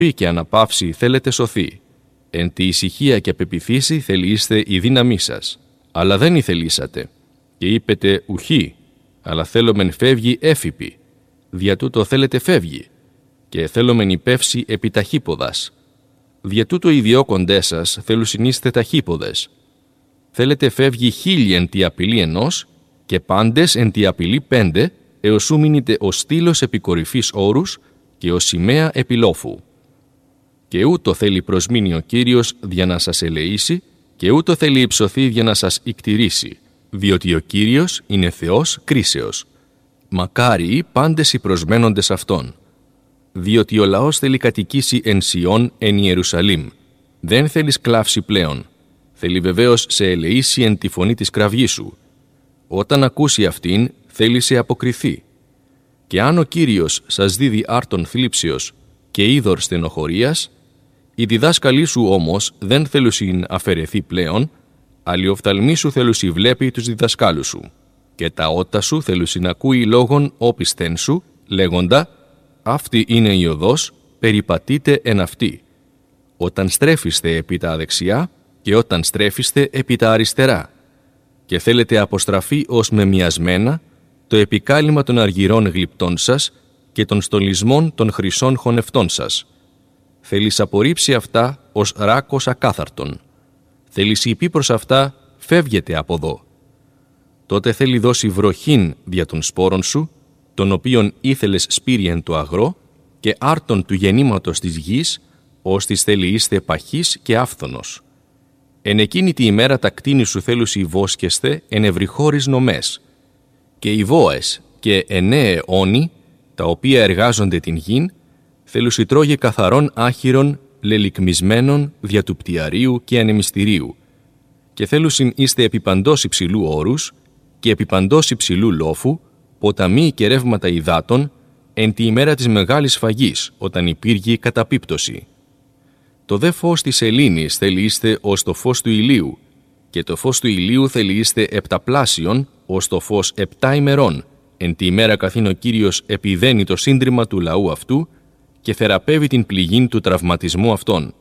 Πει και αναπαύσει θέλετε σωθεί. Εν τη ησυχία και απεπιθήσει θελείστε η δύναμή σας. Αλλά δεν ηθελήσατε. Και είπετε ουχή, αλλά θέλομεν φεύγει έφυπη. Δια τούτο θέλετε φεύγει. Και θέλομεν υπεύσει επί ταχύποδας. Δια τούτο οι διώκοντές σας θέλουσιν είστε ταχύποδες. Θέλετε φεύγει 1000 εν τη απειλή ενός και πάντες εν τη απειλή 5, έως ου μείνετε ο στήλος επί κορυφής όρους και ο σημαία επί λόφου. Και ούτω θέλει προσμείνει ο Κύριος για να σας ελεήσει και ούτω θέλει υψωθεί για να σας ικτηρήσει, διότι ο Κύριος είναι Θεός κρίσεως. Μακάριοι πάντες οι προσμένοντες Αυτόν. Διότι ο λαός θέλει κατοικήσει εν Σιών εν Ιερουσαλήμ. Δεν θέλει σκλάψει πλέον. Θέλει βεβαίως σε ελεήσει εν τη φωνή της κραυγής σου. Όταν ακούσει αυτήν, θέλει σε αποκριθεί. Και αν ο Κύριος σας δίδει άρτον θλίψεως και είδωρ στενοχωρίας, οι διδάσκαλοι σου όμως δεν θέλουσιν αφαιρεθεί πλέον, αλλά οι οφθαλμοί σου θέλουσι βλέπει τους διδασκάλους σου. Και τα ότα σου θέλουσιν ακούει λόγων όπισθεν σου, λέγοντα «Αυτή είναι η οδός, περιπατείτε εν αυτή». Όταν στρέφεστε επί τα δεξιά και όταν στρέφεστε επί τα αριστερά. Και θέλετε αποστραφεί ως μεμιασμένα το επικάλυμα των αργυρών γλυπτών σας και των στολισμών των χρυσών χωνευτών σας. Θέλεις απορρίψει αυτά ως ράκος ακάθαρτον. Θέλεις είπε προς αυτά, φεύγετε από εδώ. Τότε θέλει δώσει βροχήν δια των σπόρων σου, τον οποίον ήθελες σπήριεν το αγρό, και άρτον του γεννήματος της γης, ώστις θέλει είστε παχής και άφθονος. Εν εκείνη τη ημέρα τα κτίνη σου θέλουσι βόσκεστε εν ευρυχώρης νομές. Και οι βόες και εννέε όνοι, τα οποία εργάζονται την γην, θέλουσι τρώγε καθαρών άχυρων, λελικμισμένων δια του πτιαρίου και ανεμιστηρίου. Και θέλουσιν είστε επί παντός υψηλού όρους και επί παντός υψηλού λόφου, ποταμοί και ρεύματα υδάτων, εν τη ημέρα της μεγάλης φαγής, όταν υπήργει καταπίπτωση. Το δε φως της σελήνης θέλει είστε ως το φως του ηλίου, και το φως του ηλίου θέλει είστε επταπλάσιον ως το φως 7 ημερών, εν τη ημέρα καθήν ο Κύριος επιδένει το σύντριμα του λαού αυτού και θεραπεύει την πληγήν του τραυματισμού αυτών.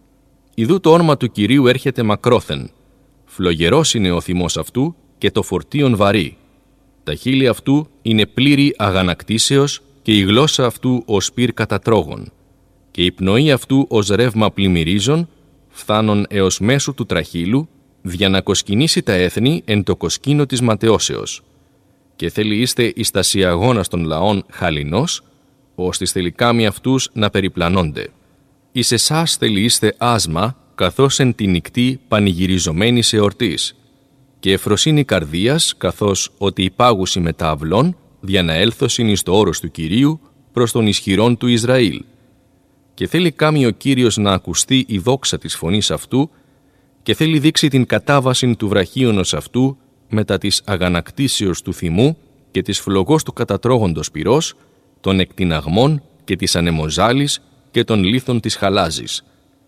Ιδού το όνομα του Κυρίου έρχεται μακρόθεν. Φλογερός είναι ο θυμός αυτού και το φορτίον βαρύ. Τα χείλη αυτού είναι πλήρη αγανακτήσεως και η γλώσσα αυτού ως πυρ κατατρόγων. Και η πνοή αυτού ως ρεύμα πλημμυρίζων, φθάνων έως μέσου του τραχύλου, για να κοσκινήσει τα έθνη εν το κοσκίνο της ματαιώσεως. Και θέλει είστε εις τα σιαγώνας των λαών χαλινός, ώστις θέλει κάμοι αυτούς να περιπλανώνται. Εις εσάς θέλει είστε άσμα, καθώς εν τη νυκτή πανηγυριζομένης εορτής, και ευφροσύνη καρδίας, καθώς ότι υπάγουσι μετά αυλών, για να έλθωσιν εις το όρος του Κυρίου προς τον ισχυρόν του Ισραήλ. Και θέλει κάμει ο Κύριος να ακουστεί η δόξα της φωνής αυτού, και θέλει δείξει την κατάβασιν του βραχίωνος αυτού μετά της αγανακτήσεως του θυμού και της φλογός του κατατρώγοντος πυρός, των εκτιναγμών και της ανεμοζάλης και των λίθων της χαλάζης.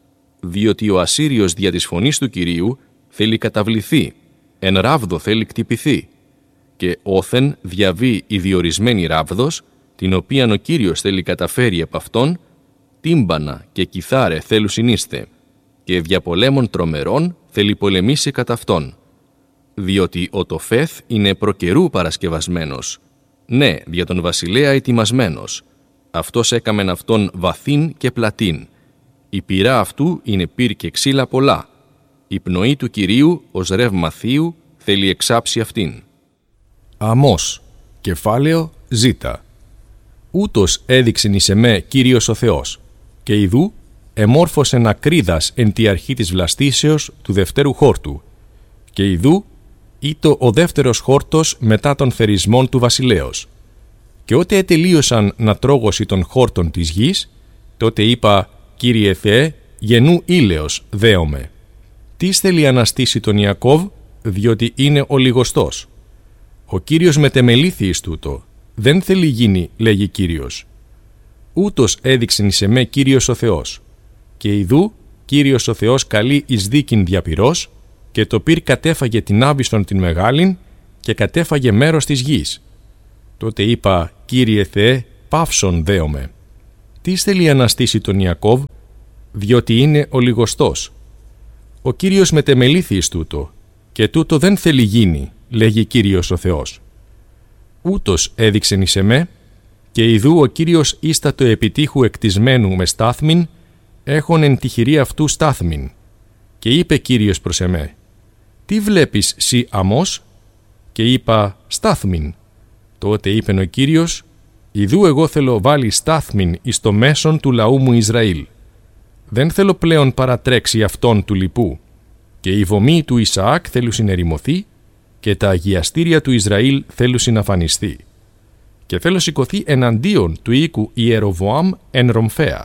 Διότι ο Ασσύριος δια της φωνής του Κυρίου θέλει καταβληθεί, εν ράβδο θέλει κτυπηθεί, και όθεν διαβεί η διορισμένη ράβδος, την οποίαν ο Κύριος θέλει καταφέρει επ' αυτόν, τύμπανα και κιθάρε θέλουσιν είστε, και διαπολέμων τρομερών θέλει πολεμήσει κατά αυτόν. Διότι ο Τοφέθ είναι προκαιρού παρασκευασμένος, ναι, δια τον βασιλέα ετοιμασμένος. Αυτός έκαμεν αυτόν βαθύν και πλατήν. Η πυρά αυτού είναι πυρ και ξύλα πολλά. Η πνοή του Κυρίου ως ρεύμα θείου θέλει εξάψει αυτήν. Αμώς, κεφάλαιο Ζ. Ούτως έδειξεν εις εμέ Κύριος ο Θεός, και ιδού εμόρφωσεν ακρίδας εν τη αρχή της βλαστήσεως του δευτέρου χόρτου, και ιδού ήτο ο δεύτερος χόρτος μετά των θερισμών του βασιλέως. Και ότε ετελείωσαν να τρώγωσι των χόρτων της γης, τότε είπα, Κύριε Θεέ, γενού ήλαιος δέομαι. Τι θέλει αναστήσει τον Ιακώβ, διότι είναι ο λιγοστός. Ο Κύριος μετεμελήθη εις τούτο, δεν θέλει γίνει, λέγει Κύριος. Ούτως έδειξεν εις εμέ Κύριος ο Θεός. Και ιδού, Κύριος ο Θεός καλεί εις δίκην διαπυρός, και το πυρ κατέφαγε την άβυσσον την μεγάλην και κατέφαγε μέρος της γης. Τότε είπα, Κύριε Θεέ, παύσον δέομαι. Τι θέλει αναστήσει τον Ιακώβ, διότι είναι ο λιγοστός. Ο Κύριος μετεμελήθη εις τούτο, και τούτο δεν θέλει γίνει, λέγει Κύριος ο Θεός. Ούτως έδειξεν εις εμέ, και ιδού ο Κύριος ίστατο επιτύχου εκτισμένου με στάθμην, έχων εν τη χειρή αυτού στάθμην. Και είπε Κύριος προς εμέ, τι βλέπεις σοι Αμώς? Και είπα, στάθμην. Τότε είπεν ο Κύριος, ιδού εγώ θέλω βάλει στάθμην εις το μέσον του λαού μου Ισραήλ. Δεν θέλω πλέον παρατρέξει αυτόν του λοιπού. Και η βωμή του Ισαάκ θέλουν συνερημωθεί, και τα αγιαστήρια του Ισραήλ θέλουν συναφανιστεί. Και θέλω σηκωθεί εναντίον του οίκου Ιεροβοάμ εν Ρομφέα.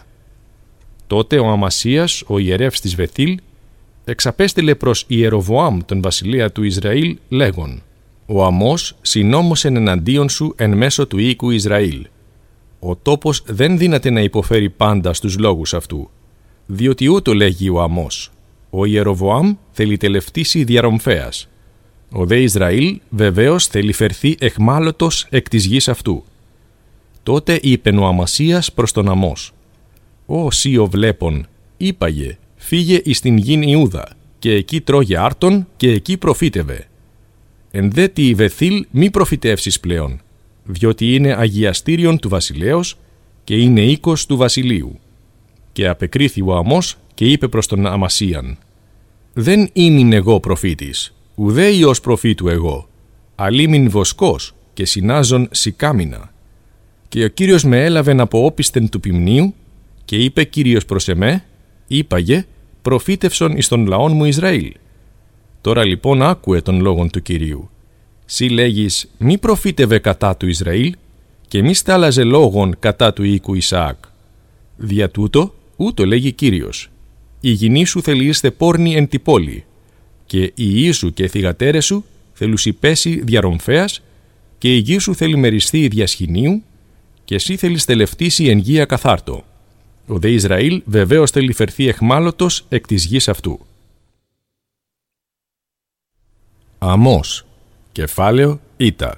Τότε ο Αμασίας, ο ιερεύς της Βεθήλ, εξαπέστειλε προς Ιεροβοάμ τον βασιλεία του Ισραήλ, λέγον, ο Αμώς συνόμωσεν εναντίον σου εν μέσω του οίκου Ισραήλ. Ο τόπος δεν δύναται να υποφέρει πάντα στους λόγους αυτού, διότι ούτω λέγει ο Αμώς. Ο Ιεροβοάμ θέλει τελευτήσει δια Ρομφέας. Ο δε Ισραήλ βεβαίως θέλει φερθεί εχμάλωτος εκ της γης αυτού. Τότε είπεν ο Αμασίας προς τον Αμώς, «Ω σύ βλέπον, είπαγε, φύγε εις την γην Ιούδα, και εκεί τρώγε άρτον και εκεί προφήτευε. Εν δε τη Βεθήλ μη προφητεύσεις πλέον, διότι είναι αγιαστήριον του βασιλέως και είναι οίκος του βασιλείου». Και απεκρίθη ο Αμώς και είπε προς τον Αμασίαν, «Δεν ήμην εγώ προφήτης, ουδέ ιός προφήτου εγώ, αλίμην βοσκός και συνάζων σικάμινα. Και ο Κύριος με έλαβεν από όπισθεν του ποιμνίου και είπε Κύριος προς εμέ, είπαγε, προφήτευσον εις τον λαόν μου Ισραήλ. Τώρα λοιπόν άκουε τον λόγον του Κυρίου. Σύ λέγεις, μη προφήτευε κατά του Ισραήλ και μη στάλαζε λόγον κατά του οίκου Ισαάκ. Δια τούτο, ούτω λέγει Κύριος, η γυνή σου θέλει είστε πόρνη εν τη πόλη, και οι ιοί σου και θυγατέρες σου θέλουν πέσει δια Ρομφέας, και η γη σου θέλει μεριστεί δια σχοινίου, και εσύ θέλεις τελευτήσει εν γη ακαθάρτο. Ο δε Ισραήλ βεβαίως θέλει φερθεί εχμάλωτος εκ της γης αυτού. Αμώς, κεφάλαιο Ήτα.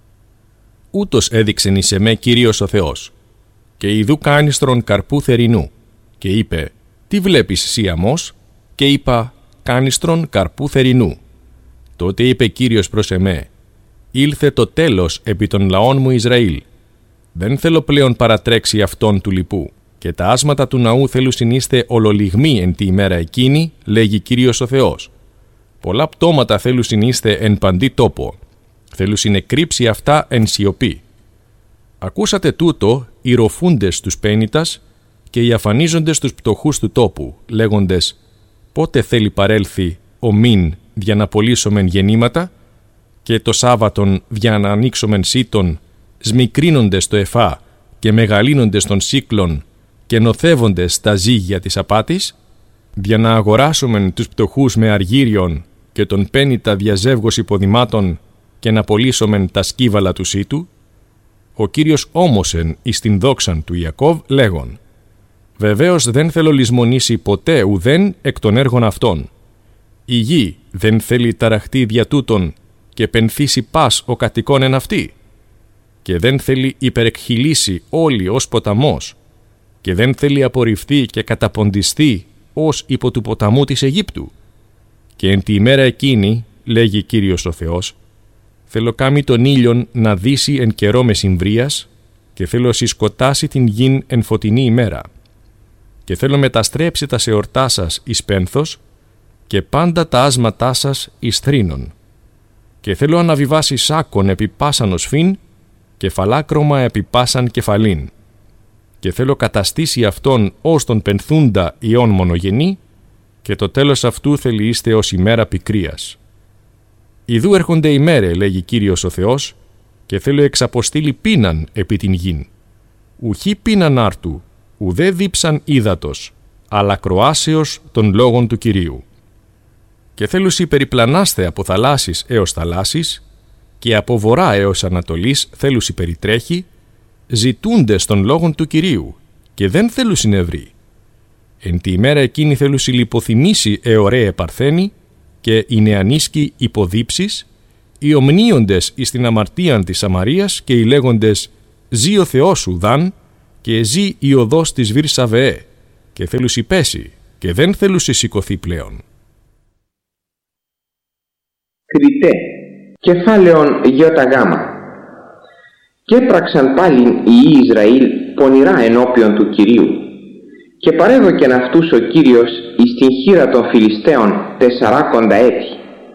Ούτως έδειξεν εις εμέ Κύριος ο Θεός, και ιδού κάνιστρον καρπού θερινού, και είπε, τι βλέπεις σύ Αμώς? Και είπα, κάνιστρον καρπού θερινού. Τότε είπε Κύριος προς εμέ, ήλθε το τέλος επί των λαών μου Ισραήλ. Δεν θέλω πλέον παρατρέξει αυτόν του λοιπού, και τα άσματα του ναού θέλουν συνείστε ολολιγμοί εν τη ημέρα εκείνη, λέγει Κύριος ο Θεός. Πολλά πτώματα θέλουν συνείστε εν παντή τόπο, θέλουν συνεκρύψει αυτά εν σιωπή. Ακούσατε τούτο οι ροφούντες τους πένητας και οι αφανίζοντες τους πτωχούς του τόπου, λέγοντες, πότε θέλει παρέλθει ο μήν δια να πωλήσομεν γεννήματα και το Σάββατον δια να ανοίξομεν σύτων, σμικρύνοντες το εφά και μεγαλύνοντες των σύκλων και νοθεύοντες τα ζύγια της απάτης, δια να αγοράσομεν τους πτωχούς με αργύριον και τον πένητα διαζεύγος υποδημάτων και να πωλήσομεν τα σκύβαλα του σύτου. Ο Κύριος όμωσεν εις την δόξαν του Ιακώβ λέγον, βεβαίως δεν θέλω λησμονήσει ποτέ ουδέν εκ των έργων αυτών. Η γη δεν θέλει ταραχτεί δια τούτων και πενθήσει πας ο κατοικών εν αυτή. Και δεν θέλει υπερεκχυλήσει όλη ως ποταμός και δεν θέλει απορριφθεί και καταποντιστεί ως υπό του ποταμού της Αιγύπτου. Και εν τη ημέρα εκείνη, λέγει Κύριος ο Θεός, θέλω κάμει τον ήλιον να δύσει εν καιρό μεσημβρίας και θέλω συσκοτάσει την γην εν φωτεινή ημέρα. Και θέλω μεταστρέψει τα σεορτά σας εις πένθος και πάντα τα άσματά σας εις θρήνων. Και θέλω αναβιβάσει σάκον επί πάσαν οσφήν και φαλάκρωμα επί πάσαν κεφαλήν. Και θέλω καταστήσει αυτόν ως τον πενθούντα ιών μονογενή και το τέλος αυτού θέλει είστε ως ημέρα πικρίας. Ιδού έρχονται ημέρε, λέγει Κύριος ο Θεός, και θέλω εξαποστήλει πείναν επί την γην. Ουχή πείναν άρτου, ουδέ δίψαν ύδατος, αλλά κροάσεως των λόγων του Κυρίου. Και θέλουσι περιπλανάστε από θαλάσσης έως θαλάσσης, και από βορρά έως ανατολής θέλουσι περιτρέχει, ζητούντες των λόγων του Κυρίου, και δεν θέλουσι νευροί. Εν τη ημέρα εκείνη θέλουσι λιποθυμήσει εωραίε παρθένη, και οι νεανίσκοι υποδίψεις, οι ομνίοντες εις την αμαρτίαν της Σαμαρίας και οι λέγοντες «Ζή ο Θεός σου δαν» και ζει η οδός της Βυρσαβεέ, και θέλουσι πέσει, και δεν θέλουσι σηκωθεί πλέον. Κριτέ, κεφάλαιον ΙΓ. Και έπραξαν πάλιν οι Ισραήλ πονηρά ενώπιον του Κυρίου, και παρέδωκεν αυτούς ο Κύριος εις την χείρα των Φιλιστέων 40 έτη.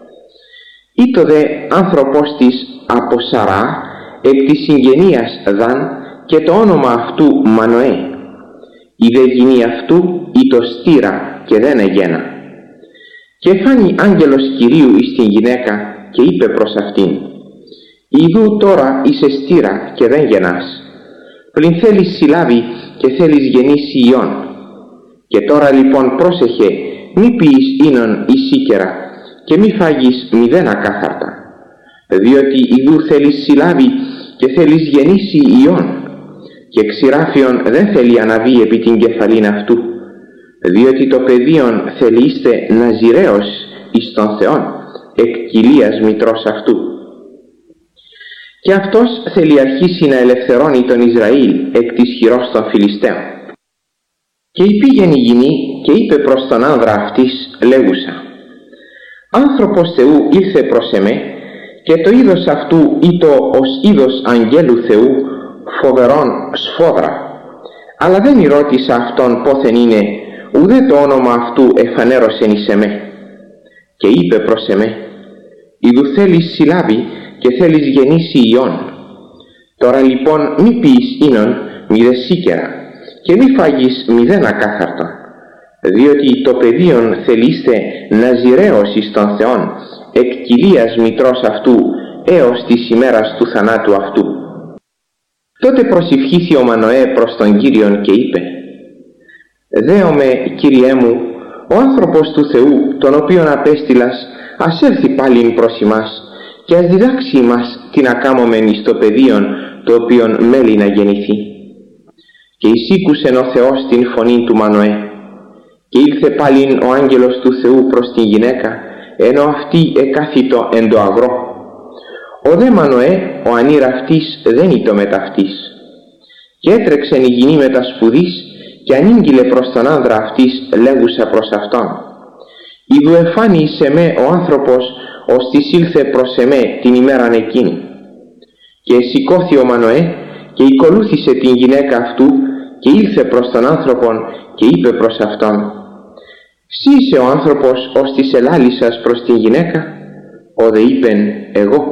Ήτο δε άνθρωπος της από Σαρά, εκ της συγγενείας Δαν, και το όνομα αυτού Μανοέ. Η δε γυνή αυτού ήτο στήρα και δεν εγένα. Και φάνη άγγελος Κυρίου εις την γυναίκα και είπε προς αυτήν: «Ιδού τώρα είσαι στήρα και δεν γεννάς, πλην θέλεις συλλάβει και θέλεις γεννήσει υιόν. Και τώρα λοιπόν πρόσεχε, μη πεις ίνον εις σίκερα και μη φάγεις μηδέν ακάθαρτα, διότι ιδού θέλεις συλλάβει και θέλεις γεννήσει υιόν, και ξηράφιον δεν θέλει αναβεί επί την κεφαλήν αυτού, διότι το παιδίον θέλει είστε ναζιραίος εις τον Θεόν, εκ κοιλίας μητρός αυτού. Και αυτός θέλει αρχίσει να ελευθερώνει τον Ισραήλ εκ της χειρός των Φιλιστέων. Και υπήγεν η γυνή και είπε προς τον άνδρα αυτής λέγουσα: «Άνθρωπος Θεού ήρθε προς εμέ, και το είδος αυτού ήτο ως είδος αγγέλου Θεού, φοβερόν σφόδρα. Αλλά δεν ρώτησα αυτόν πόθεν είναι, ουδέ το όνομα αυτού εφανέρωσεν εις εμέ. Και είπε προς εμέ: «Ιδού θέλεις συλλάβει και θέλεις γεννήσει υιόν. Τώρα λοιπόν μη πεις ίνον μηδε σίκερα και μη φάγεις μηδέν ακάθαρτον, διότι το παιδίον θελείστε ναζιραίος εις τον Θεόν, εκ κοιλίας μητρός αυτού έως της ημέρας του θανάτου αυτού». Τότε προσηυχήθη ο Μανοέ προς τον Κύριον και είπε: «Δέομαι, Κύριέ μου, ο άνθρωπος του Θεού, τον οποίον απέστειλας, ας έλθει πάλιν προς ημάς και ας διδάξει ημάς τι να κάμωμεν εις το παιδίον το οποίον μέλει να γεννηθεί». Και εισήκουσεν ο Θεός την φωνή του Μανοέ. Και ήλθε πάλιν ο άγγελος του Θεού προς την γυναίκα, ενώ αυτή εκάθητο εν το αγρό. Ο δε Μανοέ, ο ανήρ αυτής, δεν ήτο μεταυτής. Και έτρεξεν η γυνή μετα σπουδής και ανήγγειλε προς τον άνδρα αυτής λέγουσα προς αυτόν: «Ιδού εφάνει εις εμέ ο άνθρωπος, ώστις ήλθε προς εμέ την ημέραν εκείνη». Και σηκώθη ο Μανοέ και ακολούθησε την γυναίκα αυτού και ήλθε προς τον άνθρωπον και είπε προς αυτόν: «Συ είσαι ο άνθρωπος ώστις ελάλησας προς την γυναίκα?» Ο δε είπεν: «Εγώ».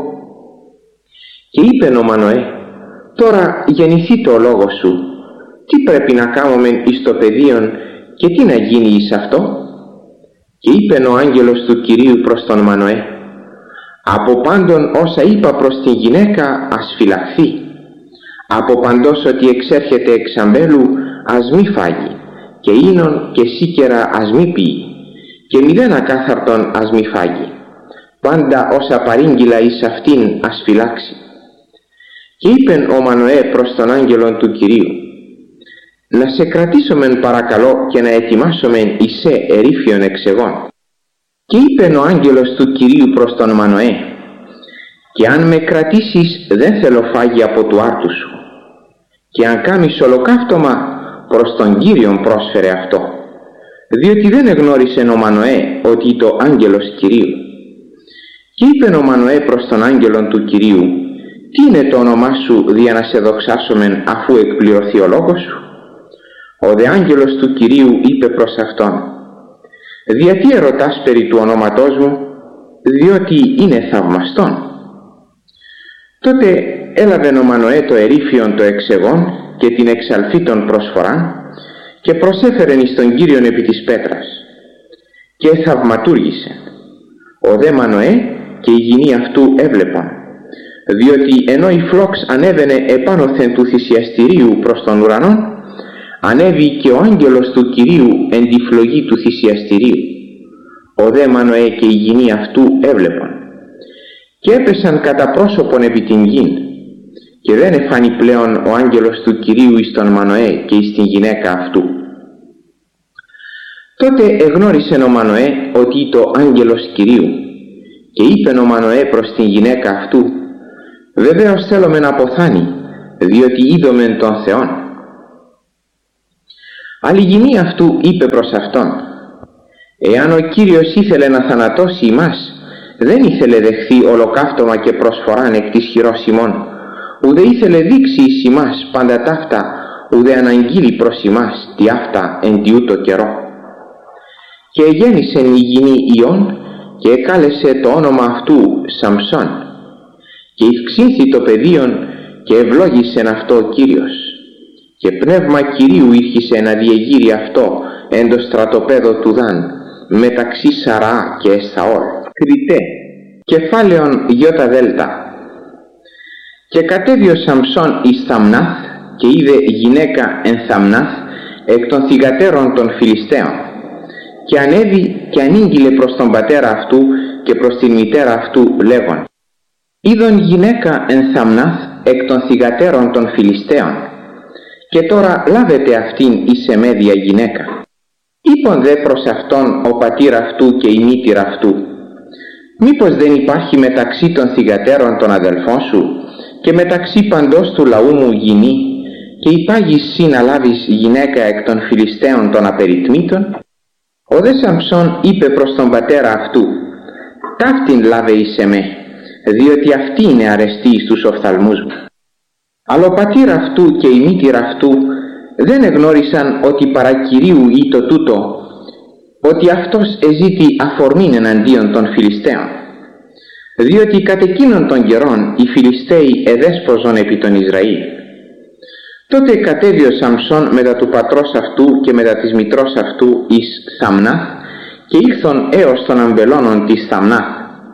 Και είπεν ο Μανοέ: «Τώρα γεννηθεί ο λόγος σου. Τι πρέπει να κάμωμεν εις το παιδίον και τι να γίνει εις αυτό?» Και είπεν ο άγγελος του Κυρίου προς τον Μανοέ: «Από πάντων όσα είπα προς την γυναίκα ας φυλαχθεί. Από παντός ότι εξέρχεται εξ αμπέλου ας μη φάγει, και ίνον και σίκερα ας μη πιει, και μηδέν ακάθαρτον ας μη φάγει. Πάντα όσα παρήγγειλα εις αυτήν ας φυλάξει». Και είπεν ο Μανοέ προς τον άγγελον του Κυρίου: «Να σε κρατήσομεν παρακαλώ και να ετοιμάσομεν εισέ ερήφιον εξεγών». Και είπεν ο άγγελος του Κυρίου προς τον Μανοέ: «Και αν με κρατήσεις δεν θέλω φάγει από του άρτου σου, και αν κάμεις ολοκαύτωμα προς τον Κύριον πρόσφερε αυτό, διότι δεν εγνώρισε ο Μανοέ ότι είτο άγγελος Κυρίου». Και είπεν ο Μανοέ προς τον άγγελον του Κυρίου: «Τι είναι το όνομά σου δια να σε δοξάσομεν αφού εκπληρωθεί ο λόγος σου?» Ο δε άγγελος του Κυρίου είπε προς αυτόν: «Διατί ερωτάς περί του ονόματός μου, διότι είναι θαυμαστόν». Τότε έλαβε ο Μανοέ το ερήφιον το εξεγών και την εξαλφήτων προσφοράν και προσέφερεν εις τον Κύριον επί της πέτρας και θαυματούργησε. Ο δε Μανοέ και η γυνή αυτού έβλεπαν, διότι ενώ η φλόξ ανέβαινε επάνωθεν του θυσιαστηρίου προς τον ουρανόν, ανέβη και ο άγγελος του Κυρίου εν τη φλογή του θυσιαστηρίου. Ο δε Μανοέ και η γυνή αυτού έβλεπαν και έπεσαν κατά πρόσωπον επί την γην, και δεν εφάνει πλέον ο άγγελος του Κυρίου εις τον Μανοέ και εις την γυναίκα αυτού. Τότε εγνώρισε ο Μανοέ ότι είτο άγγελος Κυρίου, και είπε ο Μανοέ προς την γυναίκα αυτού: «Βεβαίως θέλομεν αποθάνει, διότι είδομεν τον Θεόν». Αλλά η γυνή αυτού είπε προς αυτόν: «Εάν ο Κύριος ήθελε να θανατώσει ημάς, δεν ήθελε δεχθεί ολοκαύτωμα και προσφοράν εκ της χειρός ημών, ουδε ήθελε δείξει εις ημάς πάντα ταύτα, ουδε αναγγείλει προς ημάς τι αυτά εν τιούτο καιρό». Και γέννησεν η γυνή Υιόν και εκάλεσε το όνομα αυτού Σαμψόν, και ευξήνθη το παιδίον και ευλόγησεν αυτό ο Κύριος, και πνεύμα Κυρίου ήρχισε να διεγείρει αυτό εν το στρατοπέδο του Δαν μεταξύ Σαραά και Εσαόλ. Κριτέ, κεφάλαιον Ιώτα Δέλτα. Και κατέβη ο Σαμψόν εις Θαμνάθ και είδε γυναίκα εν Θαμνάθ εκ των θυγατέρων των Φιλιστέων, και ανέβη και ανήγγειλε προς τον πατέρα αυτού και προς την μητέρα αυτού λέγον: «Είδον γυναίκα εν Θαμνάθ εκ των θυγατέρων των Φιλιστέων, και τώρα λάβετε αυτήν εις εμέδια γυναίκα». Είπον δε προς αυτόν ο πατήρ αυτού και η μήτηρα αυτού: «Μήπως δεν υπάρχει μεταξύ των θυγατέρων των αδελφών σου και μεταξύ παντός του λαού μου γυνή, και υπάγεις σύ να λάβεις γυναίκα εκ των Φιλιστέων των απεριτμήτων?» Ο δε Σαμψόν είπε προς τον πατέρα αυτού: «Ταύτην λάβε εις εμέ, διότι αυτή είναι αρεστή εις τους οφθαλμούς μου». Αλλά ο πατήρ αυτού και η μήτηρα αυτού δεν εγνώρισαν ότι παρά Κυρίου ή το τούτο, ότι αυτός εζήτη αφορμήν εναντίον των Φιλιστέων, διότι κατ' εκείνων των καιρών οι Φιλιστέοι εδέσποζον επί των Ισραήλ. Τότε κατέβη ο Σαμψόν μετά του πατρός αυτού και μετά της μητρός αυτού εις Θαμνάθ, και ήλθον έως των αμπελώνων της Θαμνάθ.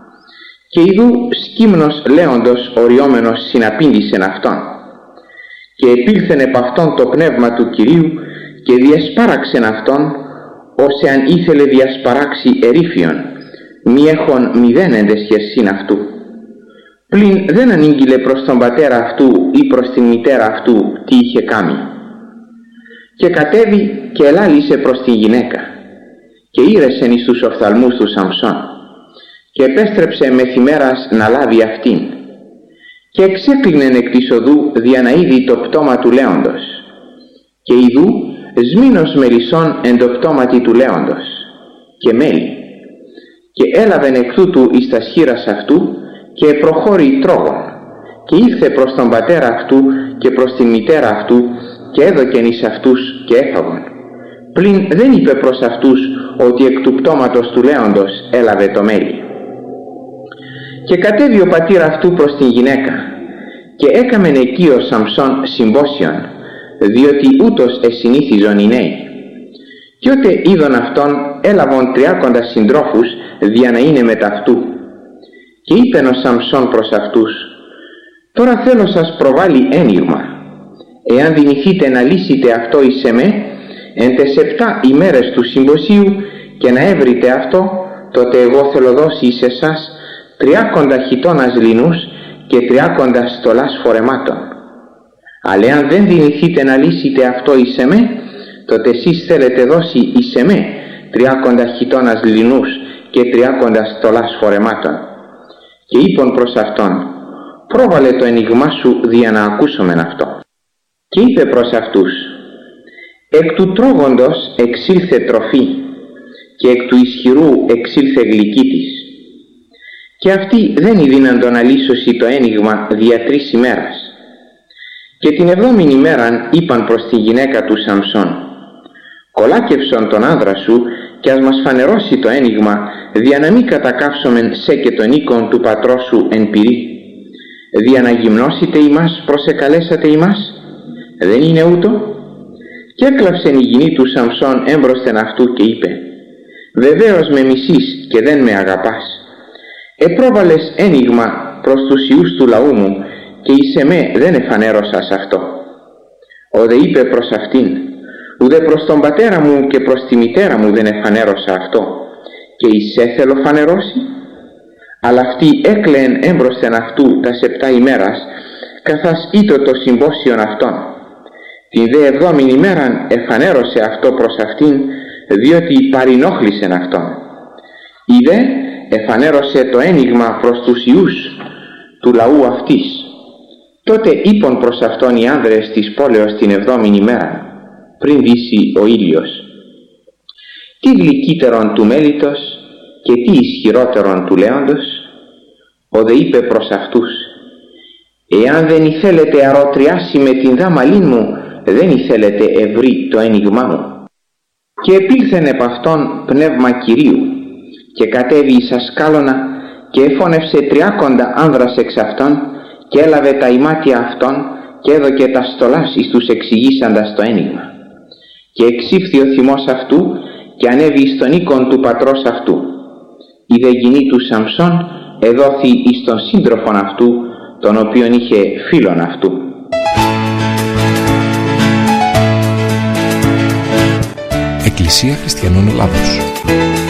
Και ιδού σκύμνος λέοντος οριόμενος συναπήντησεν αυτόν. Και επήλθεν επ' αυτόν το πνεύμα του Κυρίου και διασπάραξεν αυτόν, ως εάν ήθελε διασπαράξει ερήφιον, μη έχων μηδέν εντεσχεσίν αυτού. Πλην δεν ανήγγειλε προς τον πατέρα αυτού ή προς την μητέρα αυτού τι είχε κάνει. Και κατέβη και ελάλησε προς τη γυναίκα, και ήρεσεν εις τους οφθαλμούς του Σαμψόν, και επέστρεψε μεθημέρας να λάβει αυτήν, και εξέκλεινεν εκ της οδού δια να είδει το πτώμα του λέοντος, και ιδού σμήνος μελισσών εν το πτώματι του λέοντος, και μέλι, και έλαβεν εκ τούτου εις τα σχήρας αυτού, και προχώρη τρόγων, και ήλθε προς τον πατέρα αυτού και προς την μητέρα αυτού, και έδωκεν εις αυτούς και έφαγον. Πλην δεν είπε προς αυτούς ότι εκ του πτώματος του λέοντος έλαβε το μέλι. Και κατέβη ο πατήρ αυτού προς την γυναίκα, και έκαμεν εκεί ο Σαμψόν συμπόσιον, διότι ούτως εσυνήθιζον οι νέοι. Και ότε είδον αυτόν, έλαβον 30 συντρόφους δια να είναι μετ' αυτού. Και είπεν ο Σαμψόν προς αυτούς: «Τώρα θέλω σας προβάλλει ένιγμα. Εάν δυνηθείτε να λύσετε αυτό εις εμέ, εν τες 7 ημέρες του συμποσίου, και να έβρετε αυτό, τότε εγώ θέλω δώσει εις εσάς 30 χιτώνας λινούς και 30 στολάς φορεμάτων. Αλλά εάν δεν δυνηθείτε να λύσετε αυτό εις εμέ, τότε εσείς θέλετε δώσει εις εμέ 30 χιτώνας λινούς και 30 στολάς φορεμάτων». Και είπον προς αυτόν: «Πρόβαλε το ενίγμά σου δια να ακούσομεν αυτό». Και είπε προς αυτούς: «Εκ του τρώγοντος εξήλθε τροφή, και εκ του ισχυρού εξήλθε γλυκύτης. Και αυτοί δεν ειδήναντο να λύσωση το ένιγμα δια 3 ημέρας. Και την 7η ημέραν είπαν προς τη γυναίκα του Σαμψόν: «Κολάκευσον τον άνδρα σου και ας μας φανερώσει το ένιγμα, δια να μην κατακαύσομεν σε και τον οίκον του πατρός σου εν πυρή. Δια να γυμνώσετε ημάς προσεκαλέσατε ημάς, δεν είναι ούτω?» Και έκλαψεν η γυνή του Σαμψόν έμπροσθεν αυτού και είπε: «Βεβαίως με μισείς και δεν με αγαπάς. Επρόβαλες ένιγμα προς τους ιούς του λαού μου, και εις εμέ δεν εφανέρωσας αυτό». Ο δε είπε προς αυτήν: «Ουδε προς τον πατέρα μου και προς τη μητέρα μου δεν εφανέρωσα αυτό, και εις θέλω φανερώσει?» Αλλά αυτή έκλαιεν έμπροσθεν αυτού τας 7 ημέρας, καθάς ήτο το συμπόσιον αυτών. Την δε 7η ημέραν εφανέρωσε αυτό προς αυτήν, διότι παρηνόχλησεν αυτόν. Η δε εφανέρωσε το ένιγμα προς τους ιούς του λαού αυτής. Τότε είπον προς αυτόν οι άνδρες της πόλεως την 7η ημέρα: πριν δύσει ο ήλιος. Τι γλυκύτερον του μέλιτος και τι ισχυρότερον του λέοντος. Ο δε είπε προς αυτούς: «Εάν δεν ήθελετε αρωτριάσει με την δάμαλήν μου, δεν ήθελετε ευρύ το ένιγμά μου». Και επήλθεν επ' αυτόν πνεύμα Κυρίου και κατέβη εις ασκάλωνα και εφώνευσε 30 άνδρας εξ αυτών και έλαβε τα ημάτια αυτών και έδωκε τα στολάς εις τους εξηγήσαντας το ένιγμα. Και εξήφθη ο θυμός αυτού και ανέβη εις τον οίκον του πατρός αυτού. Η δε γυνή του Σαμψών εδόθη εις τον σύντροφον αυτού, τον οποίον είχε φίλον αυτού. Εκκλησία Χριστιανών Ελλάδος.